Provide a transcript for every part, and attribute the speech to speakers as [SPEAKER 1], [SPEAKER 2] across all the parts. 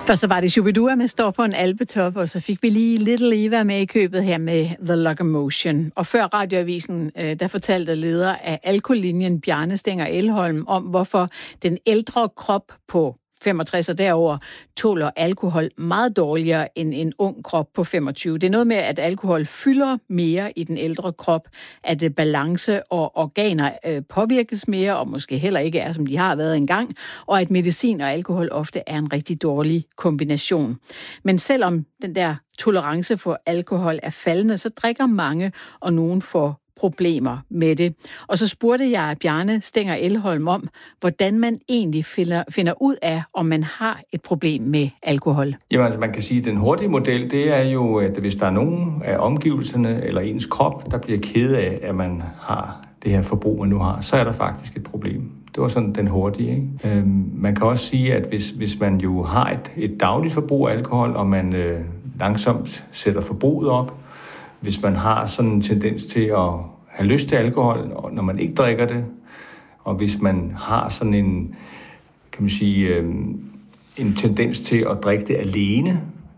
[SPEAKER 1] Først så var det Shubidua med Står på en alpetop, og så fik vi lige Little Eva med i købet her med The Locomotion. Og før Radioavisen, der fortalte leder af alkolinjen Bjarne Stenger Elholm om, hvorfor den ældre krop på 65 og derover tåler alkohol meget dårligere end en ung krop på 25. Det er noget med, at alkohol fylder mere i den ældre krop, at balance og organer påvirkes mere, og måske heller ikke er, som de har været engang, og at medicin og alkohol ofte er en rigtig dårlig kombination. Men selvom den der tolerance for alkohol er faldende, så drikker mange, og nogen får problemer med det. Og så spurgte jeg Bjarne Stenger Elholm om, hvordan man egentlig finder ud af, om man har et problem med alkohol.
[SPEAKER 2] Jamen altså, man kan sige, at den hurtige model, det er jo, at hvis der er nogen af omgivelserne eller ens krop, der bliver ked af, at man har det her forbrug, man nu har, så er der faktisk et problem. Det var sådan den hurtige, ikke? Man kan også sige, at hvis man jo har et dagligt forbrug af alkohol, og man langsomt sætter forbruget op, hvis man har sådan en tendens til at have lyst til alkohol, når man ikke drikker det, og hvis man har sådan en, kan man sige, en tendens til at drikke det alene,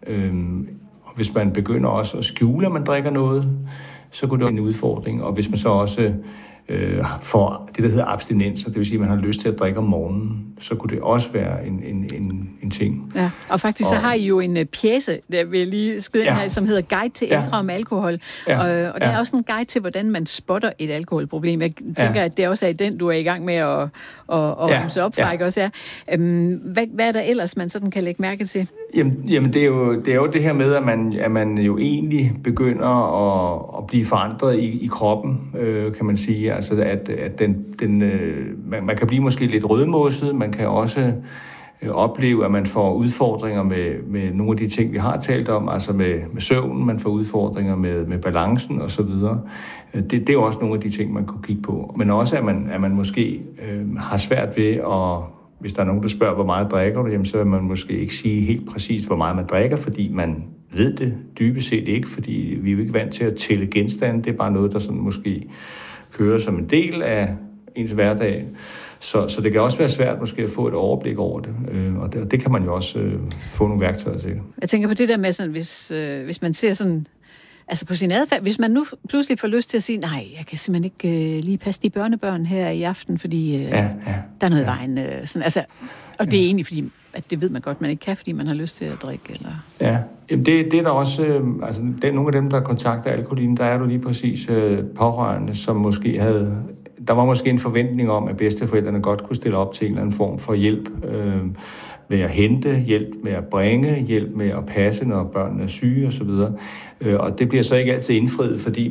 [SPEAKER 2] og hvis man begynder også at skjule, at man drikker noget, så kunne det være en udfordring. Og hvis man så også får det, der hedder abstinenser, det vil sige, at man har lyst til at drikke om morgenen, så kunne det også være en ting.
[SPEAKER 1] Ja, og faktisk så har I jo en pjece, der vil lige skyde ind her, som hedder Guide til ældre om alkohol. Og det er også en guide til, hvordan man spotter et alkoholproblem. Jeg tænker, at det også er den, du er i gang med at ramse op for, ikke også er. Hvad er der ellers, man sådan kan lægge mærke til?
[SPEAKER 2] Jamen det er jo det her med, at man jo egentlig begynder at blive forandret i kroppen, kan man sige. Altså at man kan blive måske lidt rødmosset, man kan også opleve, at man får udfordringer med nogle af de ting, vi har talt om, altså med søvnen, man får udfordringer med balancen osv. Det er jo også nogle af de ting, man kunne kigge på. Men også, at man måske har svært ved at, hvis der er nogen, der spørger, hvor meget drikker du, jamen, så vil man måske ikke sige helt præcist, hvor meget man drikker, fordi man ved det dybest set ikke, fordi vi er jo ikke vant til at tælle genstande. Det er bare noget, der sådan måske kører som en del af ens hverdag. Så det kan også være svært måske at få et overblik over det, og det kan man jo også få nogle værktøjer til.
[SPEAKER 1] Jeg tænker på det der med, sådan, hvis man ser sådan, altså på sin adfærd, hvis man nu pludselig får lyst til at sige, nej, jeg kan simpelthen ikke lige passe de børnebørn her i aften, fordi der er noget i vejen. Sådan, altså, og det er egentlig fordi, at det ved man godt, man ikke kan, fordi man har lyst til at drikke. Eller?
[SPEAKER 2] Ja, jamen det er der også, altså det er nogle af dem, der kontakter alkoholin, der er du lige præcis pårørende, som måske havde, der var måske en forventning om, at bedsteforældrene godt kunne stille op til en eller anden form for hjælp med at hente, hjælp med at bringe, hjælp med at passe, når børnene er syge osv. Og det bliver så ikke altid indfriet, fordi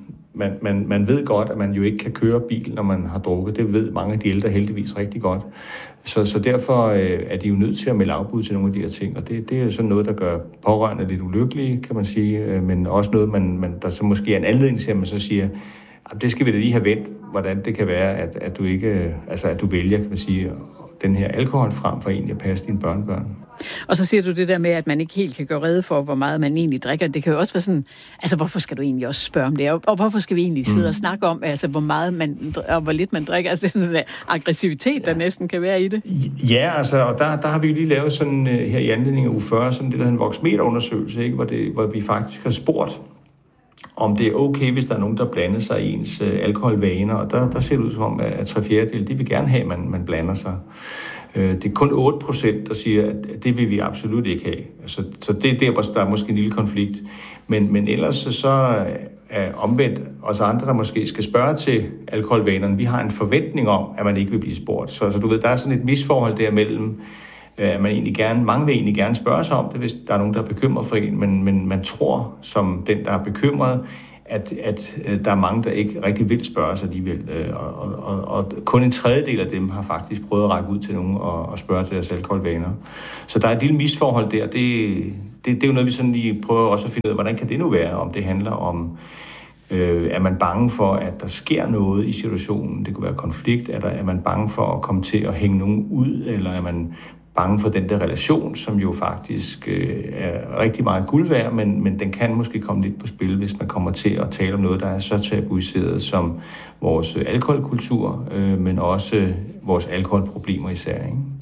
[SPEAKER 2] man ved godt, at man jo ikke kan køre bil, når man har drukket. Det ved mange af de ældre heldigvis rigtig godt. Så derfor er de jo nødt til at melde afbud til nogle af de her ting. Og det er sådan noget, der gør pårørende lidt ulykkelige, kan man sige. Men også noget, der så måske er en anledning til, at man så siger, at det skal vi da lige have vendt, hvordan det kan være, at du ikke, altså at du vælger, kan man sige, den her alkohol frem for egentlig at passe dine børnebørn.
[SPEAKER 1] Og så siger du det der med, at man ikke helt kan gøre rede for, hvor meget man egentlig drikker. Det kan jo også være sådan, altså hvorfor skal du egentlig også spørge om det? Og hvorfor skal vi egentlig sidde og snakke om, altså hvor meget man, og hvor lidt man drikker? Altså det er sådan en aggressivitet, der næsten kan være i det.
[SPEAKER 2] Ja, altså, og der har vi lige lavet sådan her i anledning af uge 40, sådan det der en voksmeterundersøgelse, ikke? Hvor vi faktisk har spurgt, om det er okay, hvis der er nogen, der blander sig i ens alkoholvaner. Og der ser det ud som om, at 3/4, de vil gerne have, at man blander sig. Det er kun 8%, der siger, at det vil vi absolut ikke have. Altså, så det er der er måske en lille konflikt. Men ellers så er omvendt os andre, der måske skal spørge til alkoholvanerne. Vi har en forventning om, at man ikke vil blive spurgt. Så du ved, der er sådan et misforhold der mellem, at mange vil egentlig gerne spørge sig om det, hvis der er nogen, der er bekymret for en, men man tror, som den, der er bekymret, at der er mange, der ikke rigtig vil spørge sig alligevel. Og kun 1/3 af dem har faktisk prøvet at række ud til nogen og spørge til deres alkoholvaner. Så der er et lille misforhold der. Det er jo noget, vi sådan lige prøver også at finde ud af, hvordan kan det nu være, om det handler om, er man bange for, at der sker noget i situationen? Det kunne være konflikt. Er man bange for at komme til at hænge nogen ud, eller er man bange for den der relation, som jo faktisk er rigtig meget guld værd, men den kan måske komme lidt på spil, hvis man kommer til at tale om noget, der er så tabuiseret som vores alkoholkultur, men også vores alkoholproblemer især, ikke?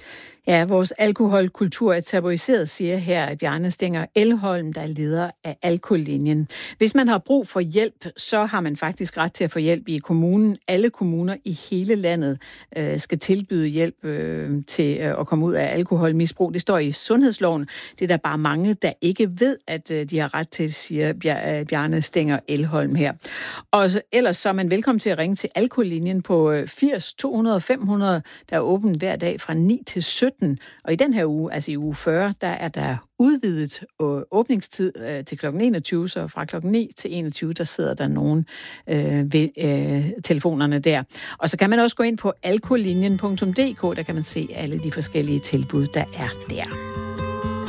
[SPEAKER 1] Ja, vores alkoholkultur er tabuiseret, siger her Bjarne Stenger Elholm, der er leder af Alkolinjen. Hvis man har brug for hjælp, så har man faktisk ret til at få hjælp i kommunen. Alle kommuner i hele landet skal tilbyde hjælp til at komme ud af alkoholmisbrug. Det står i sundhedsloven. Det er der bare mange, der ikke ved, at de har ret til, siger Bjarne Stenger Elholm her. Og ellers så er man velkommen til at ringe til Alkolinjen på 80 200 500, der er åben hver dag fra 9 til 17. Og i den her uge, altså i uge 40, der er der udvidet åbningstid til kl. 21, så fra kl. 9 til 21, der sidder der nogen ved telefonerne der. Og så kan man også gå ind på alkolinjen.dk, der kan man se alle de forskellige tilbud, der er der.